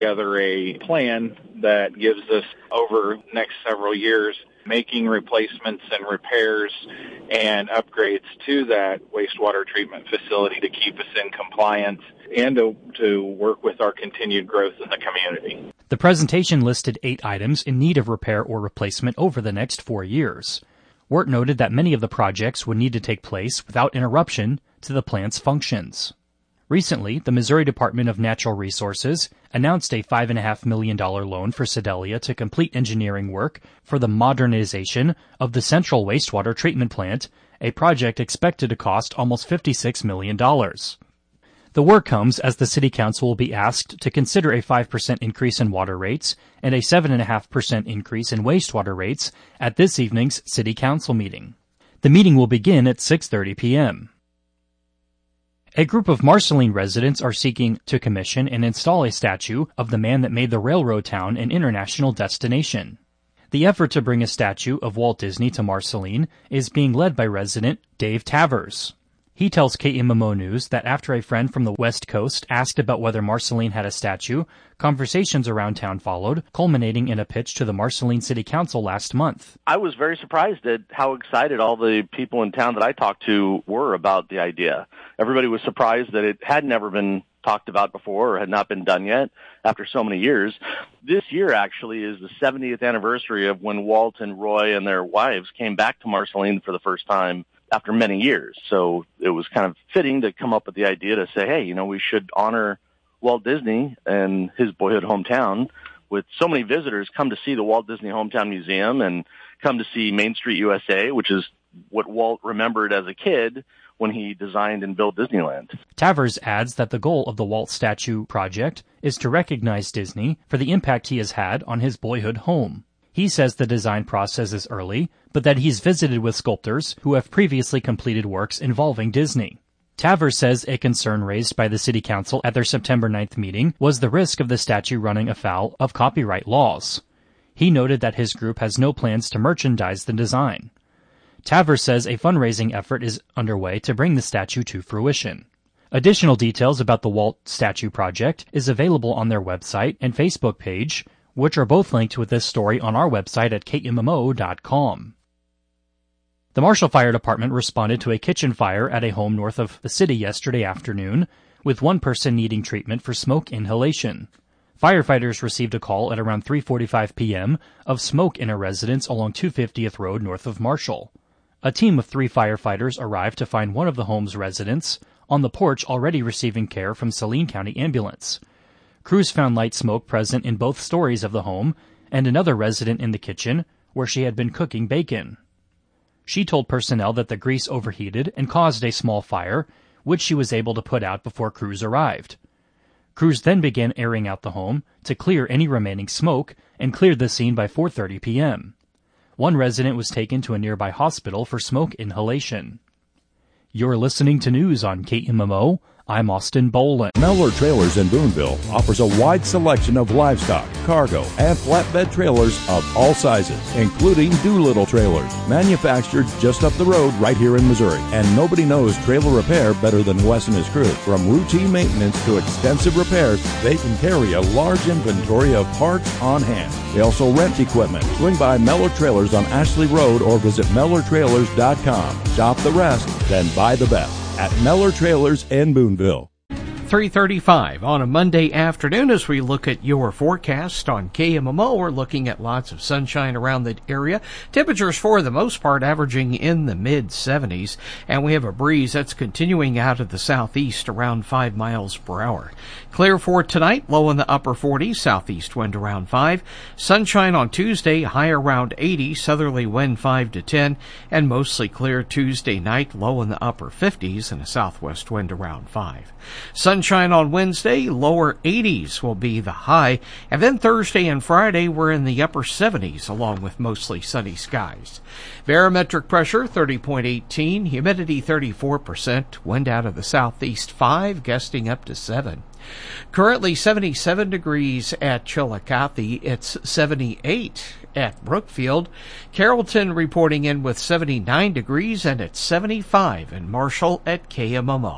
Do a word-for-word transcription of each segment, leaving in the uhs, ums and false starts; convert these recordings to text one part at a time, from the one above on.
together a plan that gives us over the next several years making replacements and repairs and upgrades to that wastewater treatment facility to keep us in compliance and to, to work with our continued growth in the community. The presentation listed eight items in need of repair or replacement over the next four years. Wirt noted that many of the projects would need to take place without interruption to the plant's functions. Recently, the Missouri Department of Natural Resources announced a five point five million dollars loan for Sedalia to complete engineering work for the modernization of the Central Wastewater Treatment Plant, a project expected to cost almost fifty-six million dollars. The work comes as the City Council will be asked to consider a five percent increase in water rates and a seven point five percent increase in wastewater rates at this evening's City Council meeting. The meeting will begin at six thirty p.m. A group of Marceline residents are seeking to commission and install a statue of the man that made the railroad town an international destination. The effort to bring a statue of Walt Disney to Marceline is being led by resident Dave Tavers. He tells K M M O News that after a friend from the West Coast asked about whether Marceline had a statue, conversations around town followed, culminating in a pitch to the Marceline City Council last month. I was very surprised at how excited all the people in town that I talked to were about the idea. Everybody was surprised that it had never been talked about before or had not been done yet after so many years. This year actually is the seventieth anniversary of when Walt and Roy and their wives came back to Marceline for the first time after many years. So it was kind of fitting to come up with the idea to say, hey, you know, we should honor Walt Disney and his boyhood hometown with so many visitors come to see the Walt Disney Hometown Museum and come to see Main Street U S A, which is what Walt remembered as a kid when he designed and built Disneyland. Tavers adds that the goal of the Walt Statue project is to recognize Disney for the impact he has had on his boyhood home. He says the design process is early, but that he's visited with sculptors who have previously completed works involving Disney. Tavers says a concern raised by the City Council at their September ninth meeting was the risk of the statue running afoul of copyright laws. He noted that his group has no plans to merchandise the design. Tavers says a fundraising effort is underway to bring the statue to fruition. Additional details about the Walt Statue project is available on their website and Facebook page, which are both linked with this story on our website at K M M O dot com. The Marshall Fire Department responded to a kitchen fire at a home north of the city yesterday afternoon, with one person needing treatment for smoke inhalation. Firefighters received a call at around three forty-five p.m. of smoke in a residence along two fiftieth Road north of Marshall. A team of three firefighters arrived to find one of the home's residents on the porch already receiving care from Saline County Ambulance. Crews found light smoke present in both stories of the home and another resident in the kitchen where she had been cooking bacon. She told personnel that the grease overheated and caused a small fire, which she was able to put out before crews arrived. Crews then began airing out the home to clear any remaining smoke and cleared the scene by four thirty p.m. One resident was taken to a nearby hospital for smoke inhalation. You're listening to news on K M M O. I'm Austin Boland. Mellor Trailers in Boonville offers a wide selection of livestock, cargo, and flatbed trailers of all sizes, including Doolittle trailers, manufactured just up the road right here in Missouri. And nobody knows trailer repair better than Wes and his crew. From routine maintenance to extensive repairs, they can carry a large inventory of parts on hand. They also rent equipment. Swing by Mellor Trailers on Ashley Road or visit Mellor Trailers dot com. Shop the rest, then buy the best at Mellor Trailers in Boonville. three thirty-five on a Monday afternoon as we look at your forecast on K M M O. We're looking at lots of sunshine around the area. Temperatures for the most part averaging in the mid seventies, and we have a breeze that's continuing out of the southeast around five miles per hour. Clear for tonight, low in the upper forties, southeast wind around five. Sunshine on Tuesday, high around eighty, southerly wind five to ten, and mostly clear Tuesday night, low in the upper fifties and a southwest wind around five. Sunshine on Wednesday, lower eighties will be the high, and then Thursday and Friday we're in the upper seventies along with mostly sunny skies. Barometric pressure thirty point one eight, humidity thirty-four percent, wind out of the southeast five, gusting up to seven. Currently seventy-seven degrees at Chillicothe. It's seventy-eight at Brookfield. Carrollton reporting in with seventy-nine degrees, and it's seventy-five in Marshall at K M M O.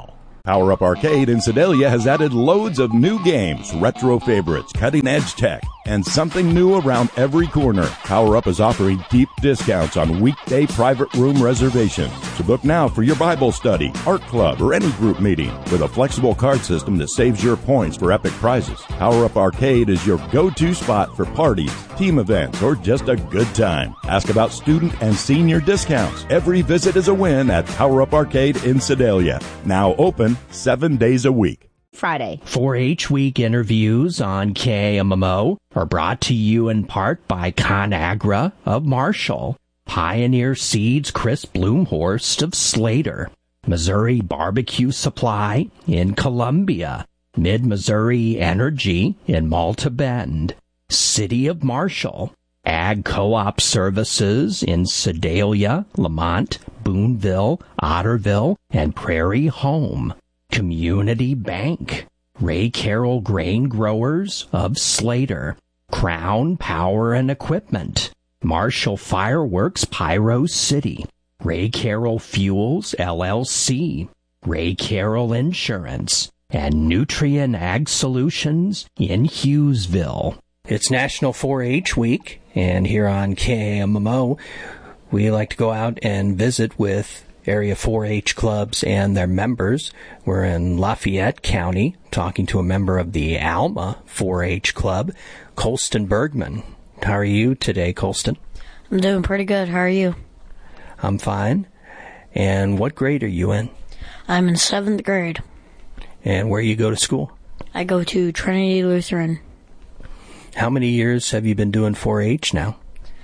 Power Up Arcade in Sedalia has added loads of new games, retro favorites, cutting-edge tech, and something new around every corner. Power Up is offering deep discounts on weekday private room reservations. So book now for your Bible study, art club, or any group meeting with a flexible card system that saves your points for epic prizes. Power Up Arcade is your go-to spot for parties, team events, or just a good time. Ask about student and senior discounts. Every visit is a win at Power Up Arcade in Sedalia. Now open seven days a week. Friday. four H Week interviews on K A M M O are brought to you in part by ConAgra of Marshall, Pioneer Seeds Chris Bloomhorst of Slater, Missouri Barbecue Supply in Columbia, Mid-Missouri Energy in Malta Bend, City of Marshall, Ag Co-op Services in Sedalia, Lamont, Boonville, Otterville, and Prairie Home, Community Bank, Ray Carroll Grain Growers of Slater, Crown Power and Equipment, Marshall Fireworks Pyro City, Ray Carroll Fuels L L C, Ray Carroll Insurance, and Nutrien Ag Solutions in Hughesville. It's National four H Week, and here on K A M M O, we like to go out and visit with area four H clubs and their members. We're in Lafayette County talking to a member of the Alma four H club, Colston Bergman. How are you today, Colston? I'm doing pretty good. How are you? I'm fine. And what grade are you in? I'm in seventh grade. And where you go to school? I go to Trinity Lutheran. How many years have you been doing four H now?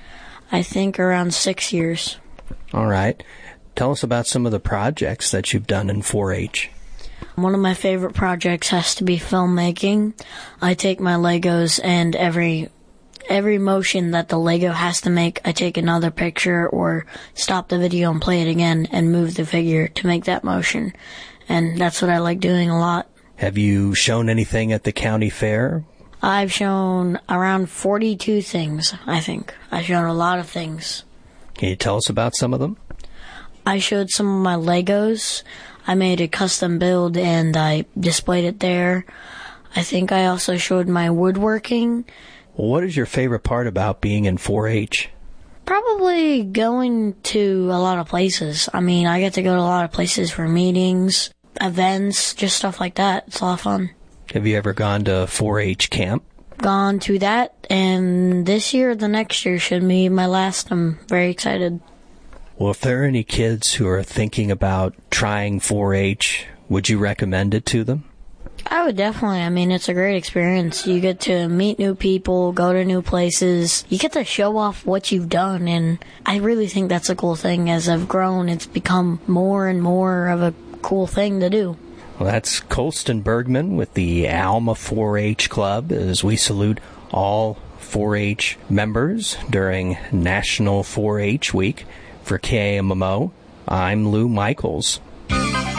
I think around six years. All right. Tell us about some of the projects that you've done in four H. One of my favorite projects has to be filmmaking. I take my Legos and every every motion that the Lego has to make, I take another picture or stop the video and play it again and move the figure to make that motion. And that's what I like doing a lot. Have you shown anything at the county fair? I've shown around forty-two things, I think. I've shown a lot of things. Can you tell us about some of them? I showed some of my Legos. I made a custom build and I displayed it there. I think I also showed my woodworking. Well, what is your favorite part about being in four H? Probably going to a lot of places. I mean, I get to go to a lot of places for meetings, events, just stuff like that. It's a lot of fun. Have you ever gone to four H camp? Gone to that, and this year, the next year should be my last. I'm very excited. Well, if there are any kids who are thinking about trying four H, would you recommend it to them? I would definitely. I mean, it's a great experience. You get to meet new people, go to new places. You get to show off what you've done, and I really think that's a cool thing. As I've grown, it's become more and more of a cool thing to do. Well, that's Colston Bergman with the Alma four H Club, as we salute all four H members during National four H Week. For K A M M O, I'm Lou Michaels.